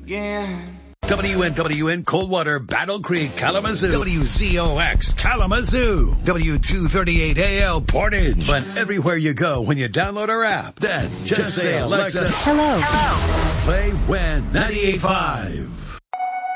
again. WNWN Coldwater, Battle Creek, Kalamazoo. WZOX, Kalamazoo. W238AL, Portage. But everywhere you go when you download our app, then just say, Alexa, Hello. play WIN 98.5.